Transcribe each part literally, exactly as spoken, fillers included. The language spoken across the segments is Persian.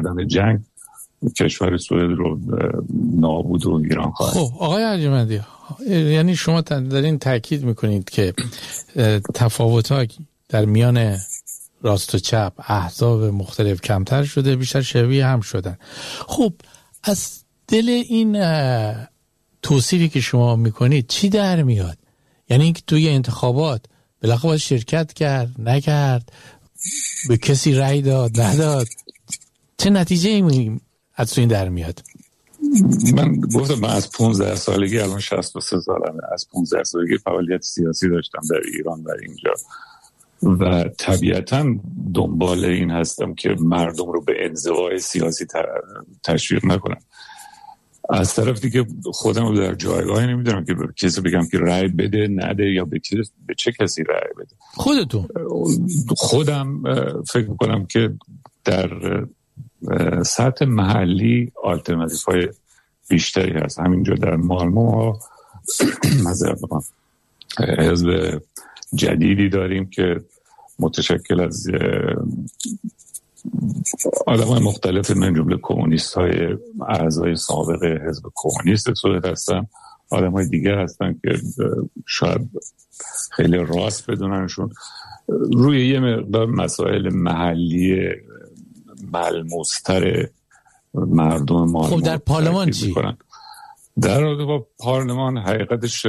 شدن جنگ کشور سوئد رو نابود و ویران خواهد. خب آقای ارجمندی، یعنی شما دارین تاکید میکنید که تفاوت‌ها در میان راست و چپ، احزاب مختلف کمتر شده، بیشتر شبیه هم شدن. خب از دل این توصیفی که شما میکنید چی در میاد؟ یعنی اینکه توی انتخابات بالاخره باید شرکت کرد، نکرد، به کسی رأی داد، نداد، چه نتیجه ای از تو این در میاد؟ من گفتم من از پانزده سالگی، الان شصت و سه سالمه، از پانزده سالگی فعالیت سیاسی داشتم در ایران و اینجا و طبیعتاً دنبال این هستم که مردم رو به انزوای سیاسی تشویق نکنم. از طرف دیگه خودم رو در جایگاهی نمیدونم که به کسی بگم که رأی بده نده یا به, به چه کسی رأی بده. خودتون؟ خودم فکر میکنم که در سطح محلی آلترناتیف های بیشتری هست. همینجا در مالمو ها مذارت میکنم حزب جدیدی داریم که متشکل از آدم های مختلف، من جمله کمونیست های اعضای سابق حزب کمونیست سوئد هستن، آدم های دیگه هستن که شاید خیلی راست بدوننشون، روی یه مقدار مسائل محلی ملموستر مردم ما. خب در پارلمان چی؟ در رابطه با پارلمان حقیقتش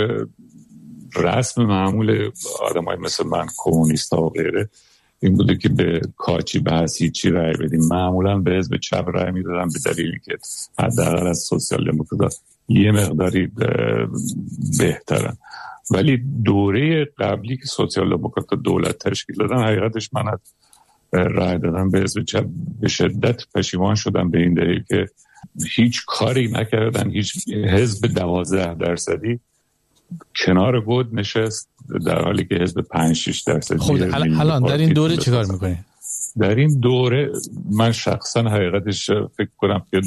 رسم معمول آدم های مثل من، کمونیست ها و غیره، این بوده که به کاچی بحثی چی رأی بدیم. معمولا به حزب چپ رأی میدادن به دلیلی که حداقل از سوسیال دموکرات یه مقداری بهترن. ولی دوره قبلی که سوسیال دموکرات دولت تشکیل دادن، حقیقتش من از رأی دادن به حزب چپ به شدت پشیمان شدم، به این دلیل که هیچ کاری نکردن. هیچ حزب دوازده درصدی کنار گود نشست در حالی که حزب پنج شش درصدی. خب الان در این دوره چیکار میکنی؟ در این دوره من شخصا حقیقتش فکر کنم که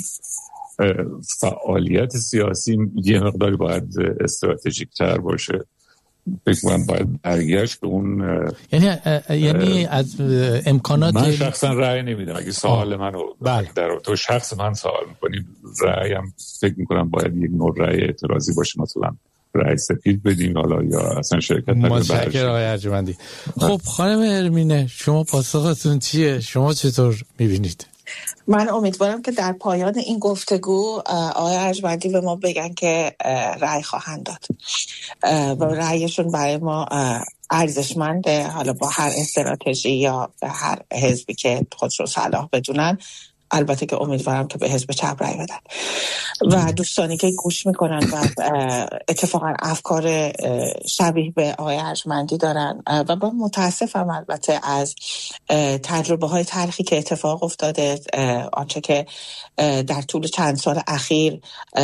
فعالیت سیاسی یه مقداری باید استراتژیک تر باشه. فکر کنم باید برگشت به اون، یعنی یعنی از امکانات. من شخصا رأی نمیدم. اگه سوال منو بله. در تو شخص من سوال میکنی، رأیم فکر میکنم باید یک نوع رأی اعتراضی باشه، مثلا رأی سفید بدین حالا یا اصلا شرکت نکنید. متشکرم آقای ارجمندی. خب خانم ارمینه، شما پاسختون چیه؟ شما چطور میبینید؟ من امیدوارم که در پایان این گفتگو آقای ارجمندی به ما بگن که رأی خواهند داد و رأیشون برای ما ارزشمنده، حالا با هر استراتژی یا به هر حزبی که خودش رو صلاح بدونن. البته که امیدوارم که به حزب چپ رای بدن و دوستانی که گوش میکنن و اتفاقا افکار شبیه به آقای ارجمندی دارن و با متاسفم البته از تجربه های تلخی که اتفاق افتاده، آنچه که در طول چند سال اخیر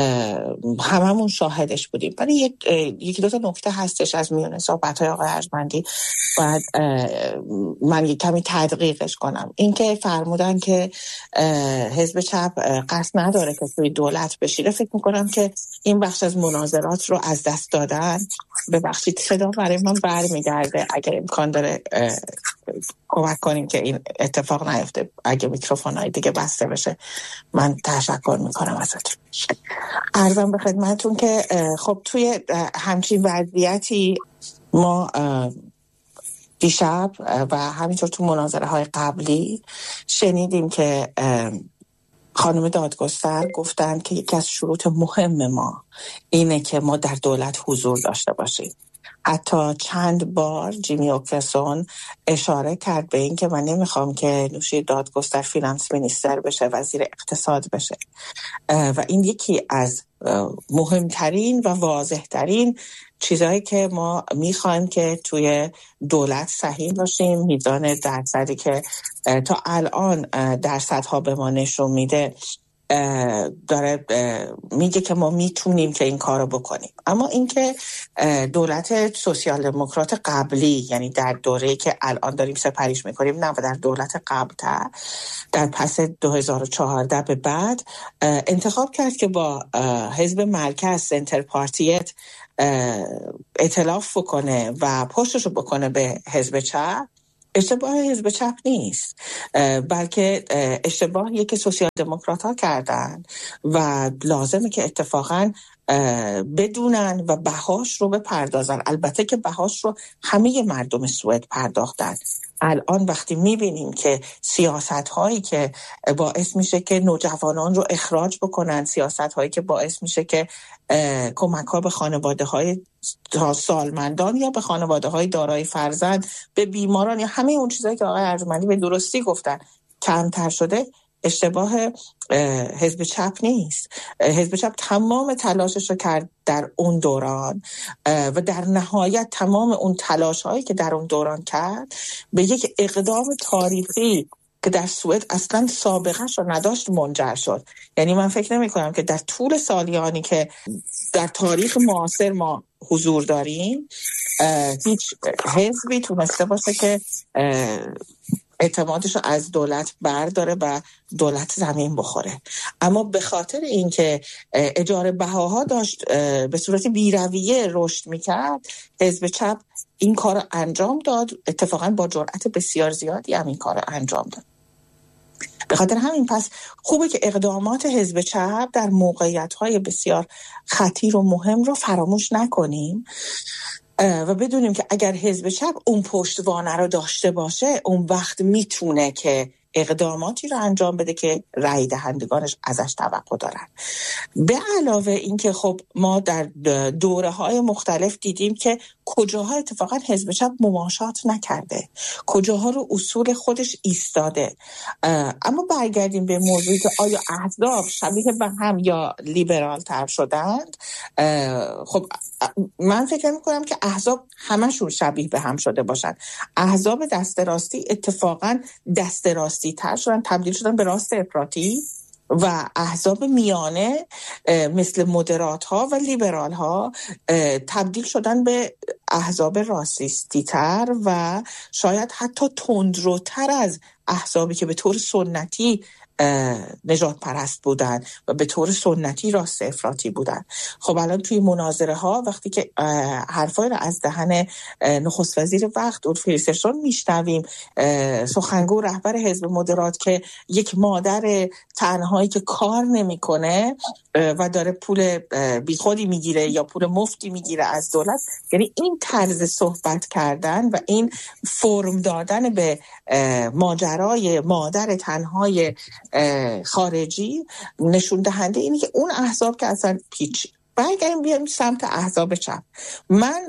هممون شاهدش بودیم. ولی یکی دو تا نکته هستش از میون صحبت های آقای ارجمندی باید من یک کمی تدقیقش کنم. این که فرمودن که حزب چپ قصد نداره که توی دولت بشینه، فکر میکنم که این بخش از مناظرات رو از دست دادن. ببخشید صدا برای من برمیگرده، اگر امکان داره کمک کنیم که این اتفاق نیفته. اگه میکروفونای دیگه بسته بشه من تشکر میکنم ازتون. عرضم به خدمتون که خب توی همچین وضعیتی ما دیشب و همینطور تو مناظره های قبلی شنیدیم که خانم دادگستر گفتن که یکی از شروط مهم ما اینه که ما در دولت حضور داشته باشیم. حتی چند بار جیمی اوکرسون اشاره کرد به این که من نمیخوام که نوشین دادگستر فینانس مینیستر بشه، وزیر اقتصاد بشه و این یکی از مهمترین و واضحترین چیزایی که ما میخوایم که توی دولت صحیح باشیم. میزان درصدی که تا الان درصدها به ما نشون میده داره میگه که ما میتونیم که این کارو بکنیم. اما اینکه دولت سوسیال دموکرات قبلی، یعنی در دوره‌ای که الان داریم سپریش میکنیم، نه و در دولت قبل‌تر در پس دو هزار و چهارده به بعد انتخاب کرد که با حزب مرکز سنتر پارتیت ائتلاف بکنه و پشتشو بکنه به حزب چپ اشتباه حزب چپ نیست، بلکه اشتباهیه که سوسیال دموکرات ها کردن و لازمه که اتفاقاً بدونن و بهاش رو بپردازن. البته که بهاش رو همه مردم سوئد پرداختن. الان وقتی میبینیم که سیاست هایی که باعث میشه که نوجوانان رو اخراج بکنن، سیاست هایی که باعث میشه که کمک ها به خانواده های سالمندان یا به خانواده های دارای فرزند، به بیماران، یا همه اون چیزایی که آقای ارجمندی به درستی گفتن کمتر شده، اشتباه حزب چپ نیست. حزب چپ تمام تلاشش رو کرد در اون دوران و در نهایت تمام اون تلاش هایی که در اون دوران کرد به یک اقدام تاریخی که در سوئد اصلا سابقه‌اش رو نداشت منجر شد. یعنی من فکر نمی کنم که در طول سالیانی که در تاریخ معاصر ما حضور داریم هیچ حزبی تونسته باشه که اعتمادش رو از دولت برداره و دولت زمین بخوره. اما به خاطر اینکه اجاره بهاها داشت به صورت بی‌رویه رشد میکرد، حزب چپ این کار رو انجام داد، اتفاقا با جرأت بسیار زیادی هم این کار رو انجام داد. به خاطر همین پس خوبه که اقدامات حزب چپ در موقعیت‌های بسیار خطیر و مهم رو فراموش نکنیم و بدونیم که اگر حزب چپ اون پشتوانه رو داشته باشه، اون وقت میتونه که اقداماتی رو انجام بده که رای دهندگانش ازش توقع دارن. به علاوه این که خب ما در دوره‌های مختلف دیدیم که کجاها اتفاقا حزب چپ مماشات نکرده، کجاها رو اصول خودش ایستاده. اما برگردیم به موضوعی که آیا احزاب شبیه به هم یا لیبرال تر شدند. خب من فکر می‌کنم که احزاب همشون شبیه به هم شده باشند. احزاب دست راستی اتفاقا دست راستی تر شدن، تبدیل شدن به راست افراطی، و احزاب میانه مثل مدرات ها و لیبرال ها تبدیل شدن به احزاب راسیستی تر و شاید حتی تندروتر از احزابی که به طور سنتی نجات پرست بودن و به طور سنتی راست افراطی بودن. خب الان توی مناظره ها وقتی که حرفای رو از دهن نخست وزیر وقت اولف کریسترسون میشنویم، سخنگو رهبر حزب مدرات که یک مادر تنهایی که کار نمیکنه و داره پول بیخودی میگیره یا پول مفتی میگیره از دولت، یعنی این طرز صحبت کردن و این فرم دادن به ماجرای مادر تنهای خارجی نشون دهنده اینه که اون احزاب که اصلا پیچ. برگردیم بیایم سمت احزاب چپ. من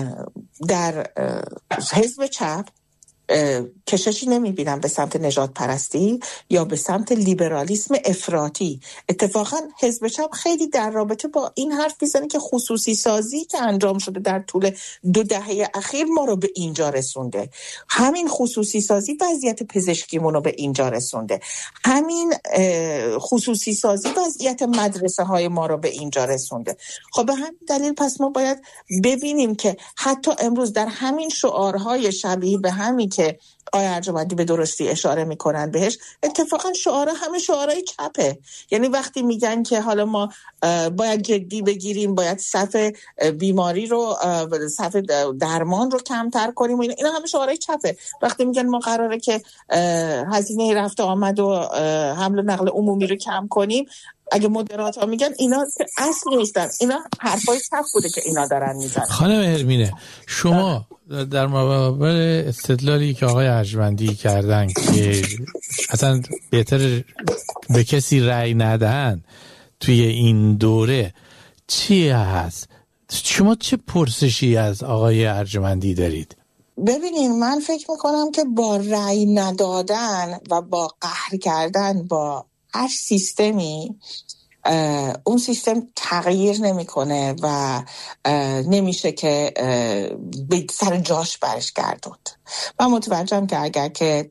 در حزب چپ کششی نمیبینم به سمت نژاد پرستی یا به سمت لیبرالیسم افراطی. اتفاقا حزب چپ خیلی در رابطه با این حرف میزنه که خصوصی سازی که انجام شده در طول دو دهه اخیر ما رو به اینجا رسونده. همین خصوصی سازی وضعیت پزشکیمون رو به اینجا رسونده. همین خصوصی سازی وضعیت مدرسه های ما رو به اینجا رسونده. خب به همین دلیل پس ما باید ببینیم که حتی امروز در همین شعارهای شبیه به همین که آقای ارجمندی به درستی اشاره میکنن بهش، اتفاقا شعارها همه شعارهای چپه. یعنی وقتی میگن که حالا ما باید جدی بگیریم، باید صف بیماری رو، صف درمان رو کمتر کنیم، اینا همه شعارهای چپه. وقتی میگن ما قراره که هزینه رفت آمد و حمل و نقل عمومی رو کم کنیم، اگه مدرات ها میگن اینا اصل نیستن، اینا حرفای چپ بوده که اینا دارن میزنن. خانم هرمینه، شما در مقابل استدلالی که آقای ارجمندی کردن که اصلا بهتر به کسی رأی ندهن توی این دوره، چی هست؟ شما چه پرسشی از آقای ارجمندی دارید؟ ببینین، من فکر میکنم که با رأی ندادن و با قهر کردن با هر سیستمی، اون سیستم تغییر نمیکنه و نمیشه که به سر جاش برش گردوند. من متوجهم که اگر که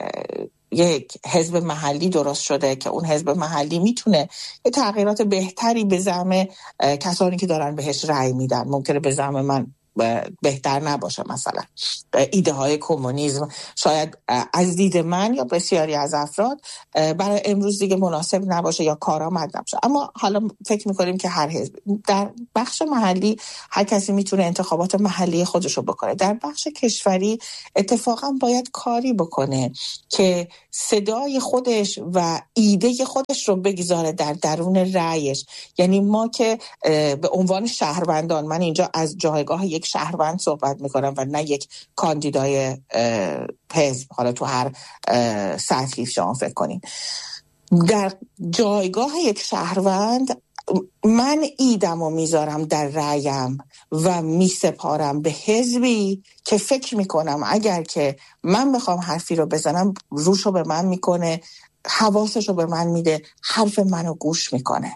یک حزب محلی درست شده که اون حزب محلی میتونه یه تغییرات بهتری به زعم کسانی که دارن بهش رأی میدن، ممکنه به زعم من بهتر نباشه. مثلا ایده های کمونیسم شاید از دید من یا بسیاری از افراد برای امروز دیگه مناسب نباشه یا کارآمد نباشه، اما حالا فکر میکنیم که هر حزب در بخش محلی هر کسی میتونه انتخابات محلی خودشو بکنه. در بخش کشوری اتفاقا باید کاری بکنه که صدای خودش و ایده خودش رو بگذاره در درون رأیش. یعنی ما که به عنوان شهروندان، من اینجا از جایگاه یک شهروند صحبت میکنم و نه یک کاندیدای حزب، حالا تو هر سطحی شما فکر کنین، در جایگاه یک شهروند من ایدم رو میذارم در رأیم و میسپارم به حزبی که فکر میکنم اگر که من بخوام حرفی رو بزنم روشو به من میکنه، حواسشو به من میده، حرف منو گوش میکنه.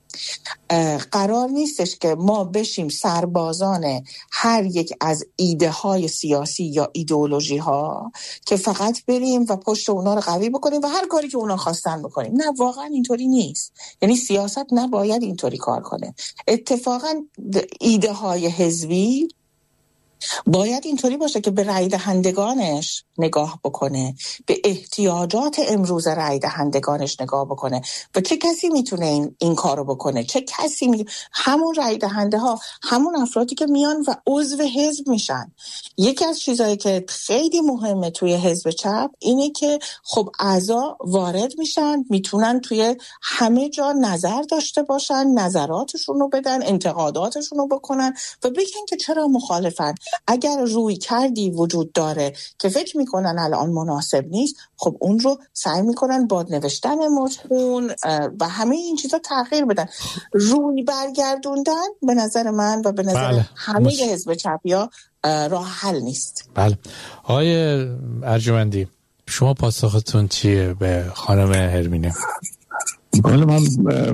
قرار نیستش که ما بشیم سربازان هر یک از ایده های سیاسی یا ایدئولوژی ها که فقط بریم و پشت اونا رو قوی بکنیم و هر کاری که اونا خواستن بکنیم. نه، واقعا اینطوری نیست. یعنی سیاست نباید اینطوری کار کنه. اتفاقا ایده های حزبی باید اینطوری باشه که به رای دهندگانش نگاه بکنه، به احتیاجات امروز رای دهندگانش نگاه بکنه و چه کسی میتونه این این کارو بکنه، چه کسی می... همون رای دهنده ها، همون افرادی که میان و عضو حزب میشن. یکی از چیزایی که خیلی مهمه توی حزب چپ اینه که خب اعضا وارد میشن، میتونن توی همه جا نظر داشته باشن، نظراتشون رو بدن، انتقاداتشون رو بکنن و بگن که چرا مخالفن. اگر روی کردی وجود داره که فکر میکنن الان مناسب نیست، خب اون رو سعی میکنن با نوشتن متون و همه این چیزا تغییر بدن. روی برگردوندن به نظر من و به نظر بله. همه مش... حزب چپیا راه حل نیست. بله. آقای ارجمندی، شما پاسختون چیه به خانم هرمینه؟ بله، من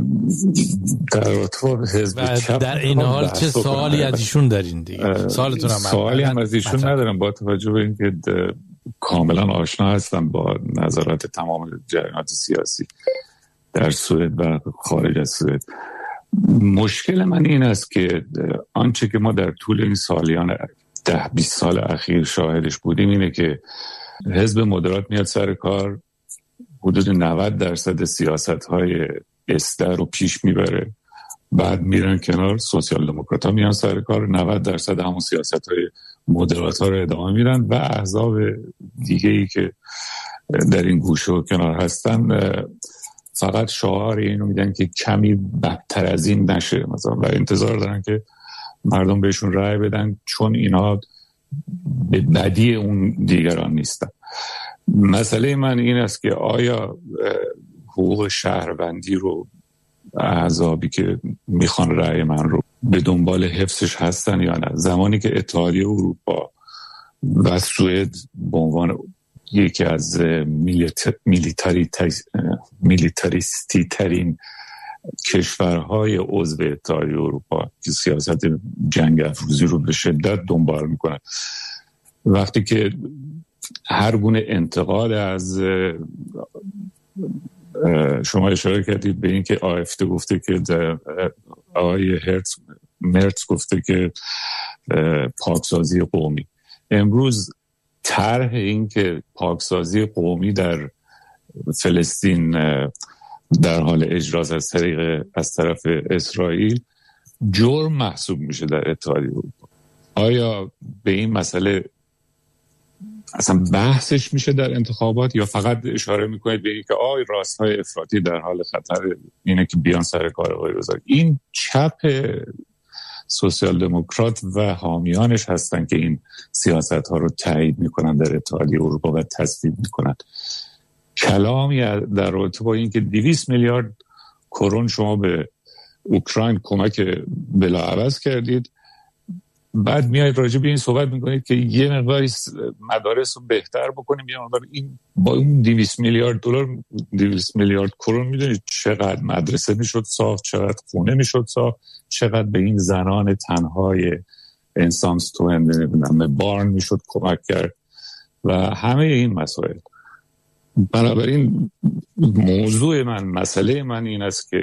در ارتباط حزب چپ در این حال چه سوالی از ایشون دارین دیگه؟ سوالتون هم سوالی هم از ایشون ندارم، با توجه به اینکه کاملا آشنا هستم با نظرات تمام جریانات سیاسی در سوئد و خارج از سوئد. مشکل من این است که آنچه که ما در طول این سالیان ده بیست سال اخیر شاهدش بودیم اینه که حزب مدرات میاد سر کار، حدود نود درصد سیاست‌های استر رو پیش میبره، بعد میرن کنار، سوسیال دموکرات ها میان سر کار، نود درصد همون سیاست‌های مدرات ها رو ادامه میدن و احزاب دیگه ای که در این گوشه و کنار هستن فقط شعار اینو میدن که کمی بدتر از این نشه مثلا، و انتظار دارن که مردم بهشون رأی بدن چون اینا به بدی اون دیگران نیستن. مسئله من این است که آیا حقوق شهروندی رو احزابی که میخوان رأی من رو به دنبال حفظش هستن یا نه؟ زمانی که اتحادیه اروپا و سوئد به عنوان یکی از میلیتر، میلیتاری میلیتاریستی ترین کشورهای عضو اتحادیه اروپا که سیاست جنگ افروزی رو به شدت دنبال میکنن، وقتی که هر گونه انتقاد از شما اشاره کردید به این که آفته گفته که آقای هرتز مرتز گفته که پاکسازی قومی، امروز طرح این که پاکسازی قومی در فلسطین در حال اجراست از طریق از طرف اسرائیل جرم محسوب میشه در اتحادیه اروپا. آیا به این مسئله اصلا بحثش میشه در انتخابات یا فقط اشاره میکنید به این که آی راستهای افراطی در حال خطر اینه که بیان سر کار آقای رضایی؟ این چپ سوسیال دموکرات و حامیانش هستن که این سیاست ها رو تایید میکنن در اتحادیه اروپا و تصویب میکنن. کلامی در رابطه با این که دویست میلیارد کرون شما به اوکراین کمک بلاعوض کردید، بعد میایید راجع به این صحبت میکنید که یه مقداری مدارس رو بهتر بکنیم، یه مقدار این با اون دویست میلیارد دلار دویست میلیارد کرون میدونید چقدر مدرسه میشد ساخت، چقدر خونه میشد ساخت، چقدر به این زنان تنهای انسانس تو نمیدونم بارن میشد کمک کرد و همه این مسائل. بنابراین موضوع من، مسئله من این است که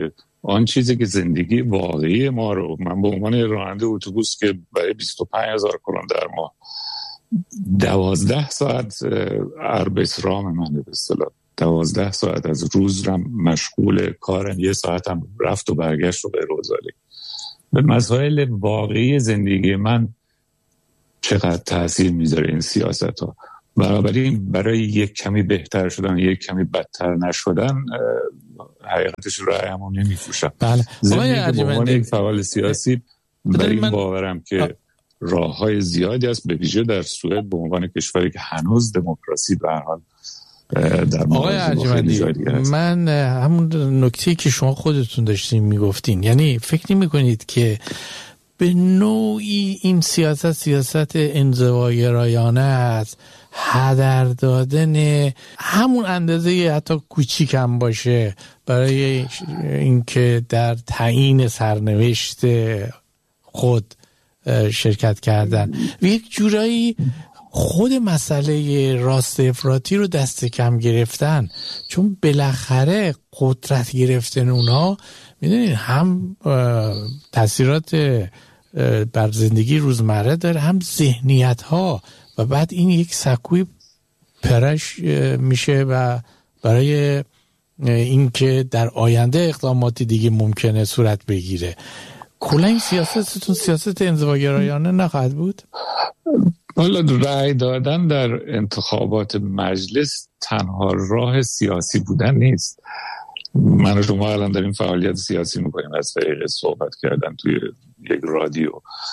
آن چیزی که زندگی واقعی ما رو، من به عنوان راننده اتوبوس که برای بیست و پنج هزار کرون در ماه دوازده ساعت اربیترام منه، به اصطلاح دوازده ساعت از روز رم مشغول کارم، یه ساعت هم رفت و برگشت و غیر وزالی به مسائل واقعی زندگی من چقدر تأثیر میذاره این سیاست ها. بنابراین برای یک کمی بهتر شدن یک کمی بدتر نشدن حقیقتش رأی همون نمیفروشم. بله. زمینی که به عنوان یک فعال سیاسی برای این من... باورم که راه های زیادی است، به ویژه در سوئد به عنوان کشوری که هنوز دموکراسی به هر حال در آقای ارجمندی، من همون نکته که شما خودتون داشتین میگفتین، یعنی فکر نمی کنید که به نوعی این سیاست سیاست انزواگرایانه است، هدر دادن همون اندازه حتی کوچیک هم باشه برای اینکه در تعیین سرنوشت خود شرکت کردن و یک جورایی خود مسئله راست افراطی رو دست کم گرفتن، چون بالاخره قدرت گرفتن اونها میدونید هم تاثیرات بر زندگی روزمره داره، هم ذهنیت ها، و بعد این یک سکوی پرش میشه و برای اینکه در آینده اقداماتی دیگه ممکنه صورت بگیره. کلا این سیاستتون سیاست انزواگرایانه نخواهد بود؟ والا رأی دادن در انتخابات مجلس تنها راه سیاسی بودن نیست. من و شما الان داریم فعالیت سیاسی میکنیم، از طریق صحبت کردن توی یک رادیو.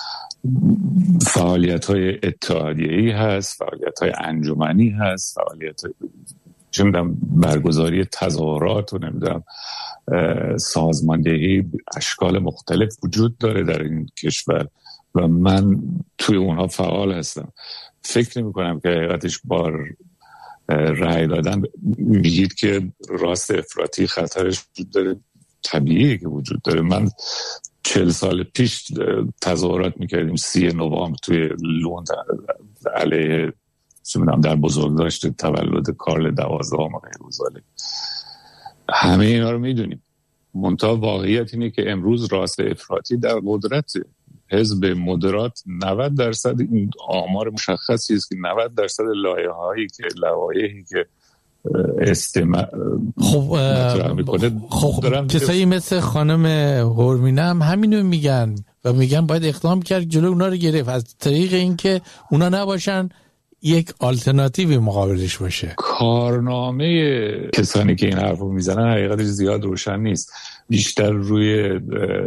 فعالیت های اتحادیه‌ای هست، فعالیت های انجمنی هست، فعالیت چه میدونم برگزاری تظاهرات و نمیدونم سازماندهی، اشکال مختلف وجود داره در این کشور و من توی اونها فعال هستم. فکر نمی کنم که حقیقتش بار رأی دادن میگید که راست افراطی خطرش وجود داره، طبیعیه که وجود داره. من چهل سال پیش تظاهرات میکردیم سی نوامبر توی لوند علیه در بزرگداشت تولد کارل دوازدهم و غیر وزاله. همه اینا رو میدونیم، منتها واقعیت اینه که امروز راست افراطی در قدرت. حزب مدرات نود درصد، این آمار مشخصی است که نود درصد لایحه‌هایی که لوایحی که استماع خب مطرح میکنه، خب کسایی مثل خانم هورمینه هم همینو میگن و میگن باید اقدام کرد جلو اونا رو گرفت، از طریق اینکه اونا نباشن یک آلترناتیوی مقابلش باشه. کارنامه کسانی که این حرفو میزنن حقیقتش زیاد روشن نیست، بیشتر روی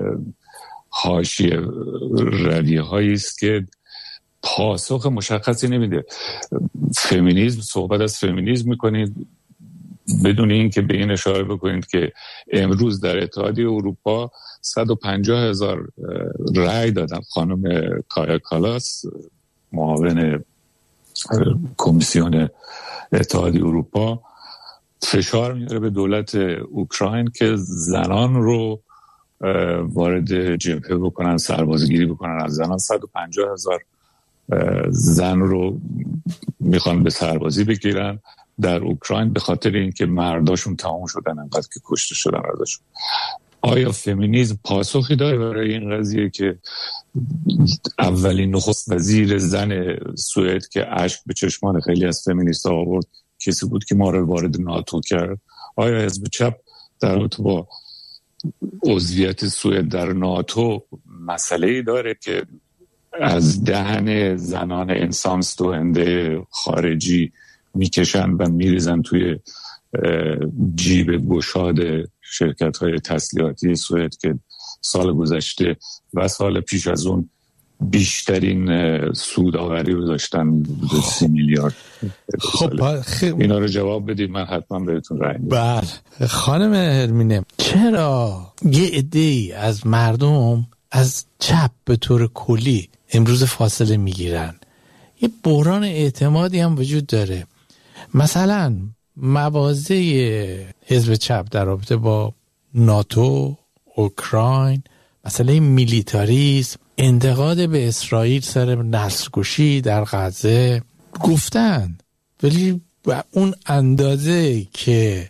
حاشیه رویه هایی است که پاسخ مشخصی نمیده. فمینیسم، صحبت از فمینیسم میکنید بدون این که به این اشاره بکنید که امروز در اتحادیه اروپا صد و پنجاه هزار رأی دادن. خانم کایا کالاس، معاون کمیسیون اتحادیه اروپا، فشار میاره به دولت اوکراین که زنان رو وارد جبهه بکنن، سربازگیری بکنن از زنان. صد و پنجاه هزار زن رو میخوان به سربازی بگیرن در اوکراین به خاطر اینکه مرداشون تمام شدن، انقدر که کشته شدن ازشون. آیا فمینیسم پاسخی داره برای این قضیه که اولین نخست وزیر زن سوئد که اشک به چشمان خیلی از فمینیست‌ها آورد کسی بود که ما رو وارد ناتو کرد؟ آیا حزب چپ در رابطه با عضویت سوئد در ناتو مسئله‌ای داره که از دهن زنان انسان‌ستوهنده خارجی میکشن و میریزن توی جیب گشاد شرکت‌های تسلیحاتی سوئد که سال گذشته و سال پیش از اون بیشترین سودآوری رو داشتن، سی میلیارد. خب خب اینا رو جواب بدید، من حتما بهتون رأی میدم. بله خانم هرمینه، چرا یه عده‌ای از مردم از چپ به طور کلی امروز فاصله میگیرن؟ یه بحران اعتمادی هم وجود داره. مثلا مواضع حزب چپ در رابطه با ناتو، اوکراین، مسئله میلیتاریسم، انتقاد به اسرائیل سر نسل‌کشی در غزه گفتن، ولی اون اندازه که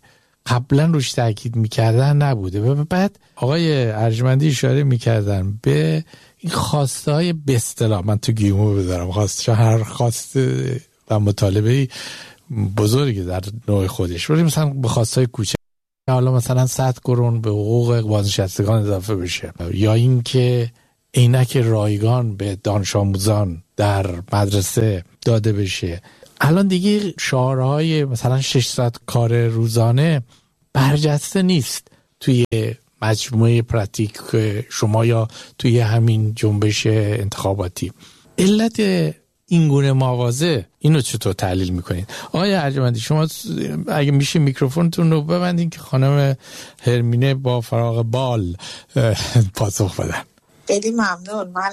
قبلا روش تاکید میکردن نبوده. و بعد آقای ارجمندی اشاره میکردن به این خواسته های به اصطلاح، من تو گیمو بذارم، خواسته هر خواسته و مطالبه بزرگی در نوع خودش، ولی مثلا به خواسته های کوچک، حالا مثلا صد کرون به حقوق بازنشستگان اضافه بشه، یا اینکه عینک رایگان به دانش آموزان در مدرسه داده بشه. الان دیگه شعارهای مثلا ششصد کار روزانه برجسته نیست توی مجموعه پراتیک شما یا توی همین جنبش انتخاباتی. علت این گونه مواضع اینو چطور تحلیل میکنید؟ آقای ارجمندی شما اگه میشه میکروفونتون رو ببندین که خانم هرمینه با فراغ بال پاسخ بدن. خیلی ممنون. من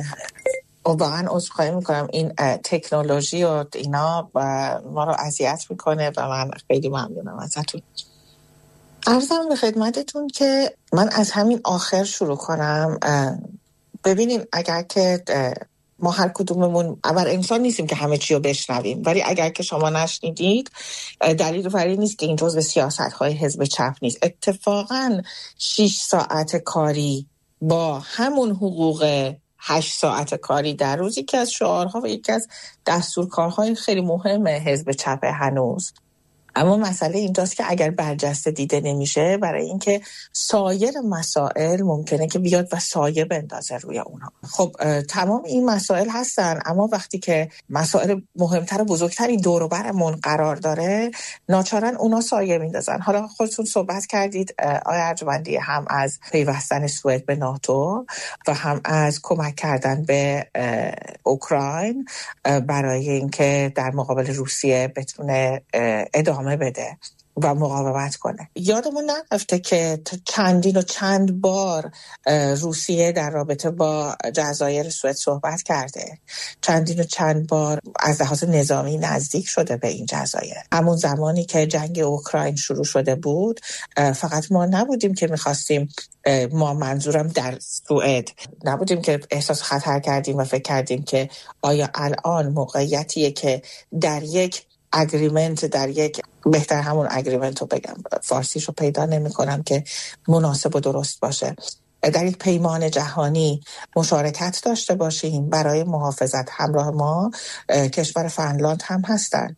واقعا عذرخواهی میکنم، این تکنولوژی و اینا ما رو اذیت میکنه و من خیلی ممنونم ازتون. عرضم به خدمتتون که من از همین آخر شروع کنم. ببینین اگر که ما هر کدوممون اول انسان نیستیم که همه چی رو بشنویم، ولی اگر که شما نشنیدید دلیل بر این نیست که این جزء سیاست‌های حزب چپ نیست. اتفاقاً شش ساعت کاری با همون حقوق هشت ساعت کاری در روز یکی از شعارها و یکی از دستورکارهای خیلی مهم حزب چپ هنوز. اما مسئله اینجاست که اگر برجسته دیده نمیشه، برای اینکه سایر مسائل ممکنه که بیاد و سایه بندازه روی اونها. خب تمام این مسائل هستن، اما وقتی که مسائل مهمتر و بزرگتری دور و برمون قرار داره، ناچارن اونا سایه میندازن. حالا خودتون صحبت کردید آقای ارجمندی هم از پیوستن سوئد به ناتو و هم از کمک کردن به اوکراین برای اینکه در مقابل روسیه بتونه ادامه بده و مقاومت کنه. یادمون نرفته که چندین و چند بار روسیه در رابطه با جزایر سوئد صحبت کرده، چندین و چند بار از لحاظ نظامی نزدیک شده به این جزایر. همون زمانی که جنگ اوکراین شروع شده بود، فقط ما نبودیم که میخواستیم، ما منظورم در سوئد نبودیم که احساس خطر کردیم و فکر کردیم که آیا الان موقعیتیه که در یک اگریمنت، در یک، بهتر همون اگریمنت رو بگم، فارسیش رو پیدا نمی کنم که مناسب و درست باشه، در یک پیمان جهانی مشارکت داشته باشیم برای محافظت. همراه ما کشور فنلاند هم هستن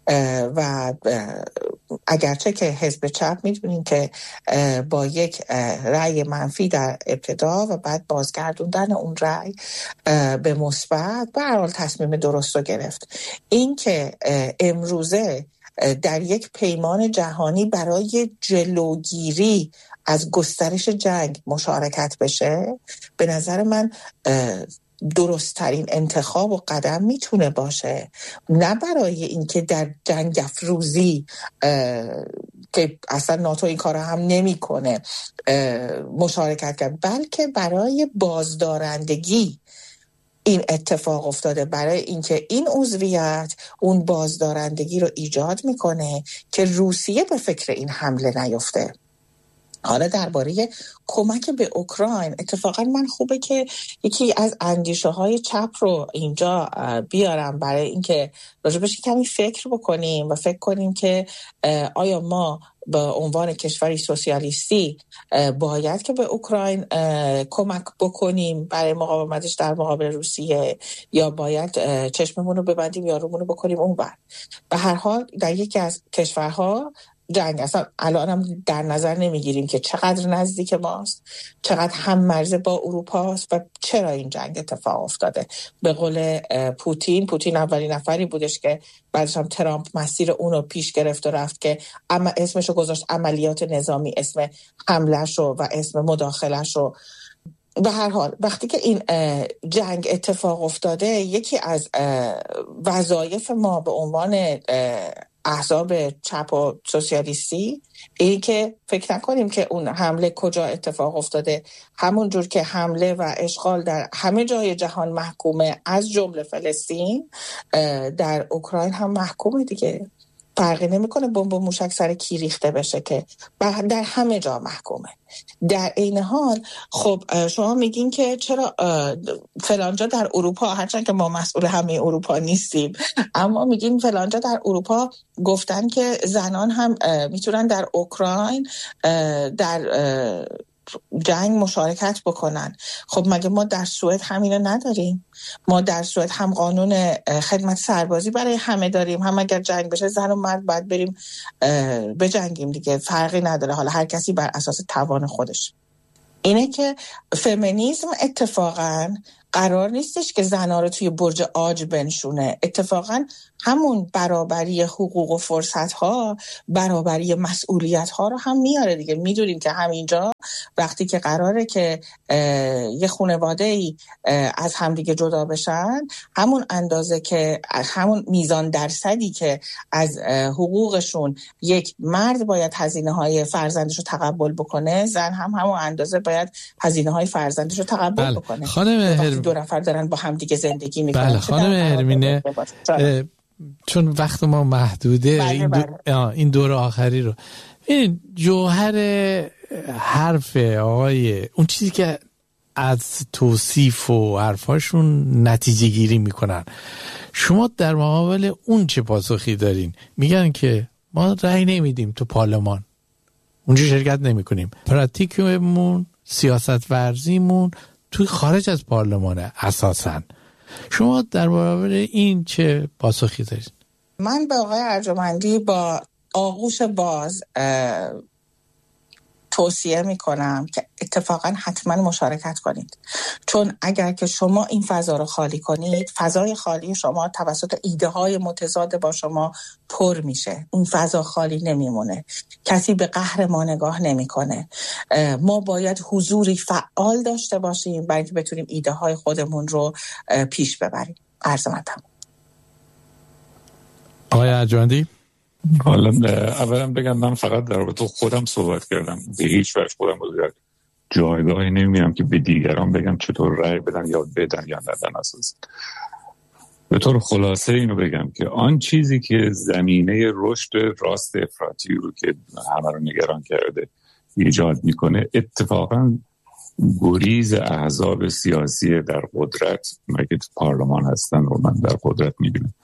و اگرچه که حزب چپ میدونیم که با یک رأی منفی در ابتدا و بعد بازگردوندن اون رأی به مثبت به هر حال تصمیم درست رو گرفت. این که امروزه در یک پیمان جهانی برای جلوگیری از گسترش جنگ مشارکت بشه، به نظر من درست‌ترین انتخاب و قدم میتونه باشه، نه برای اینکه در جنگ افروزی که اصلا ناتو این کار هم نمیکنه مشارکت کرد، بلکه برای بازدارندگی این اتفاق افتاده، برای اینکه این عضویت اون بازدارندگی رو ایجاد میکنه که روسیه به فکر این حمله نیفته. حالا درباره کمک به اوکراین، اتفاقا من خوبه که یکی از اندیشه های چپ رو اینجا بیارم برای اینکه راجبش کمی فکر بکنیم و فکر کنیم که آیا ما به عنوان کشوری سوسیالیستی باید که به اوکراین کمک بکنیم برای مقاومتش در مقابل روسیه، یا باید چشممون رو ببندیم یا رومون رو بکنیم اون بر. به هر حال در یکی از کشورها جنگ، اصلا الان هم در نظر نمیگیریم که چقدر نزدیک ماست، چقدر هم مرز با اروپا است و چرا این جنگ اتفاق افتاده. به قول پوتین، پوتین اولین نفری بودش که بعدش هم ترامپ مسیر اونو پیش گرفت و رفت که اما اسمشو گذاشت عملیات نظامی، اسم حمله‌ش رو و اسم مداخله‌ش رو. به هر حال وقتی که این جنگ اتفاق افتاده، یکی از وظایف ما به عنوان احزاب چپ و سوسیالیستی این که فکر نکنیم که اون حمله کجا اتفاق افتاده. همون جور که حمله و اشغال در همه جای جهان محکومه، از جمله فلسطین، در اوکراین هم محکومه دیگه. فرقی نمیکنه بمب موشک سر کی ریخته بشه که در همه جا محکومه. در این حال خب شما میگین که چرا فلانجا در اروپا، هرچند که ما مسئول همه اروپا نیستیم، اما میگین فلانجا در اروپا گفتن که زنان هم میتونن در اوکراین در جنگ مشارکت بکنن. خب مگه ما در سوئد همینو نداریم؟ ما در سوئد هم قانون خدمت سربازی برای همه داریم، هم اگر جنگ بشه زن و مرد باید بریم بجنگیم دیگه، فرقی نداره، حالا هر کسی بر اساس توان خودش. اینه که فمینیسم اتفاقاً قرار نیستش که زنها رو توی برج عاج بنشونه، اتفاقاً همون برابری حقوق و فرصت‌ها، برابری مسئولیت‌ها رو هم میاره دیگه. میدونیم که همینجا وقتی که قراره که یه خانواده‌ای از همدیگه جدا بشن، همون اندازه که همون میزان درصدی که از حقوقشون یک مرد باید هزینه‌های فرزندش رو تقبل بکنه، زن هم همون اندازه باید هزینه‌های فرزندش رو تقبل بله. بکنه. خانم وقتی دو نفر دارن با هم دیگه زندگی میکنن. بله خانم هرمینه، چون وقت ما محدوده، بله این, بله. دو... این دور آخری رو، این جوهر حرف آقای اون چیزی که از توصیف و حرفاشون نتیجه گیری میکنن، شما در مقابل اون چه پاسخی دارین؟ میگن که ما رأی نمیدیم تو پارلمان، اونجا شرکت نمی کنیم، پراتیکمون، سیاست ورزیمون توی خارج از پارلمانه اساساً. شما در مقابل این چه پاسخی دارید؟ من به آقای ارجمندی با آغوش باز توصیه می کنم که اتفاقا حتما مشارکت کنید، چون اگر که شما این فضا رو خالی کنید، فضای خالی شما توسط ایده های متضاد با شما پر میشه، این فضا خالی نمیمونه، کسی به قهر ما نگاه نمیکنه. ما باید حضوری فعال داشته باشیم برای اینکه بتونیم ایده های خودمون رو پیش ببریم. عرض مطلب. آقای ارجمندی؟ حالا اولا بگم من فقط در رابطه خودم صحبت کردم، به هیچ وجه خودم رو در جایگاهی نمیام که به دیگران بگم چطور رأی بدن یا بدن یا ندن. اساس به طور خلاصه اینو بگم که آن چیزی که زمینه رشد راست افراطی رو که همه رو نگران کرده ایجاد میکنه، اتفاقا گریز احزاب سیاسی در قدرت، مگه پارلمان هستن رو من در قدرت میبینم،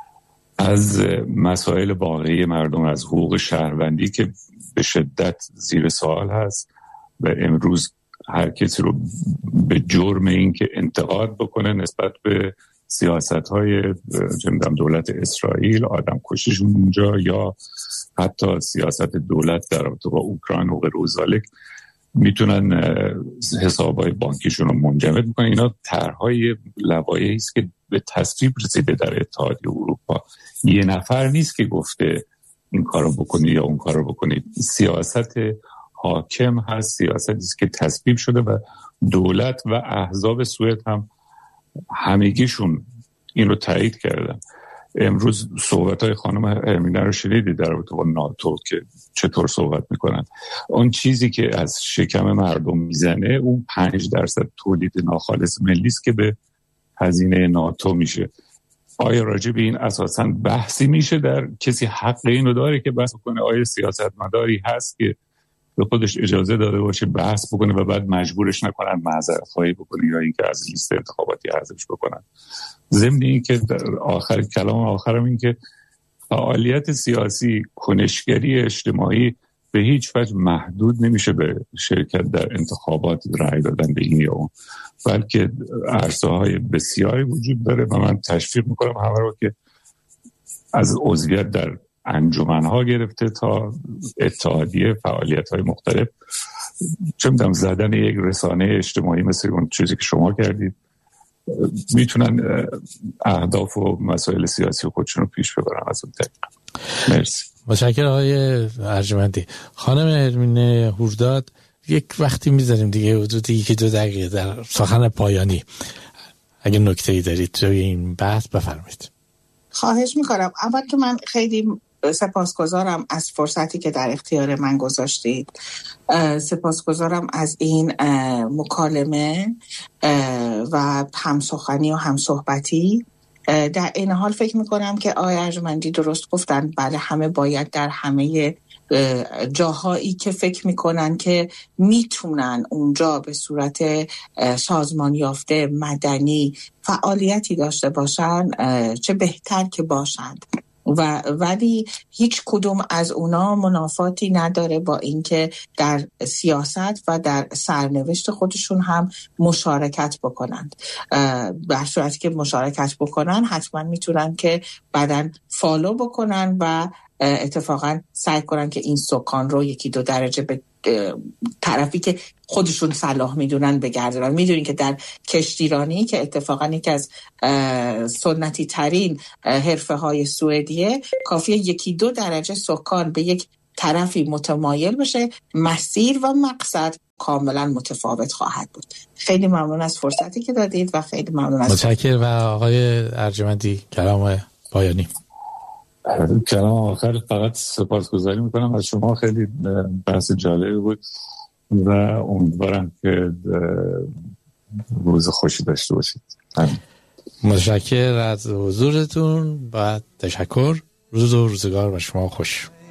از مسائل واقعی مردم، از حقوق شهروندی که به شدت زیر سوال هست و امروز هر کسی رو به جرم این که انتقاد بکنه نسبت به سیاست‌های چندم دولت اسرائیل، آدم کشیشون اونجا، یا حتی سیاست دولت در رابطه با اوکراین و غیر ذالک، میتونن حسابهای بانکیشون رو منجمد میکنن. اینا طرحهای لوایحی است که به تصویب رسیده در اتحادیه اروپا. یه نفر نیست که گفته این کارو بکنید یا اون کارو بکنید، سیاست حاکم هست، سیاستی است که تصویب شده و دولت و احزاب سوئد هم همگیشون این رو تایید کردن. امروز صحبت‌های خانم هرمینه رو شنیدید در رابطه با ناتو که چطور صحبت میکنن. اون چیزی که از شکم مردم میزنه اون پنج درصد تولید ناخالص ملی است که به هزینه ناتو میشه. آیا راجع به این اساساً بحثی میشه؟ در کسی حق اینو داره که بحث کنه؟ آیا سیاستمداری هست که به خودش اجازه داده باشه بحث بکنه و بعد مجبورش نکنن معذرت خواهی بکنه یا اینکه از لیست انتخاباتی حذفش بکنن؟ ضمن این که در آخر کلام آخرم این که فعالیت سیاسی، کنشگری اجتماعی به هیچ وجه محدود نمیشه به شرکت در انتخابات، رأی دادن به این یا اون، بلکه عرصه‌های بسیاری وجود داره و من تشویق میکنم همه رو که از عضویت در انجمنها گرفته تا اتحادیه، فعالیت‌های مختلف، چه می‌دونم زدن یک رسانه اجتماعی مثل اون چیزی که شما کردید، میتونن اهداف و مسائل سیاسی خودشون رو پیش ببرن. از اون طریق مرسی. متشکرم آقای ارجمندی. خانم هرمینه هورداد، یک وقتی میذاریم دیگه حدود یکی دو دقیقه در سخن پایانی، اگه نکته‌ای دارید توی این بحث بفرمایید. خواهش میکنم. اول که من خیلی سپاسگزارم از فرصتی که در اختیار من گذاشتید، سپاسگزارم از این مکالمه و همسخنی و همصحبتی در این حال فکر میکنم که آقای ارجمندی درست گفتن، بله همه باید در همه جاهایی که فکر میکنن که میتونن اونجا به صورت سازمان یافته مدنی فعالیتی داشته باشن چه بهتر که باشند، و ولی هیچ کدوم از اونا منافاتی نداره با اینکه در سیاست و در سرنوشت خودشون هم مشارکت بکنند. به صورتی که مشارکت بکنن حتما میتونن که بعدن فالو بکنن و اتفاقا سعی کنن که این سکان رو یکی دو درجه به طرفی که خودشون صلاح میدونن بگردونن. میدونین که در کشتیرانی که اتفاقا یکی از سنتی ترین حرفه های سوئدیه، کافیه یکی دو درجه سکان به یک طرفی متمایل بشه، مسیر و مقصد کاملا متفاوت خواهد بود. خیلی ممنون از فرصتی که دادید و خیلی ممنون از متشکرم. و آقای ارجمندی کلام پایانی. کلام آخر فقط سپاسگزاری میکنم از شما، خیلی بحث جالبی بود و امیدوارم که روز خوشی داشته باشید. متشکرم از حضورتون و تشکر. روز و روزگار و شما خوش.